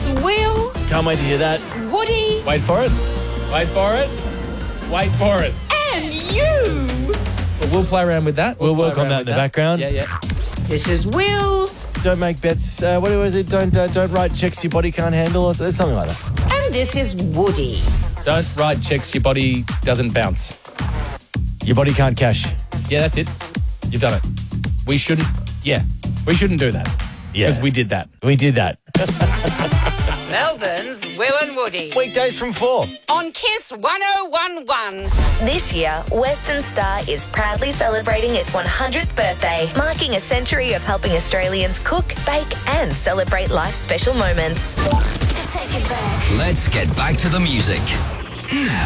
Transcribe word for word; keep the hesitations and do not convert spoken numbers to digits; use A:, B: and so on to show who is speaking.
A: It's Will,
B: Can't wait to hear that.
A: Woody,
B: Wait for it. Wait for it. Wait for it.
A: and you.
C: But we'll play around with that.
B: We'll
C: play
B: work on
C: around
B: that
C: with
B: in the background.
C: Yeah, yeah.
A: This is Will,
B: Don't make bets. Uh, what was it? Don't uh, don't write checks your body can't handle or something like that.
A: and this is Woody.
C: Don't write checks your body doesn't bounce.
B: Your body can't cash.
C: Yeah, that's it. You've done it. We shouldn't, yeah, we shouldn't do that.
B: Yeah.
C: Because we did that.
B: We did that.
A: Melbourne's Will and Woody.
B: Weekdays from four.
A: On Kiss one oh one one.
D: This year, Western Star is proudly celebrating its one hundredth birthday, marking a century of helping Australians cook, bake and celebrate life's special moments.
E: Let's get back to the music. Now.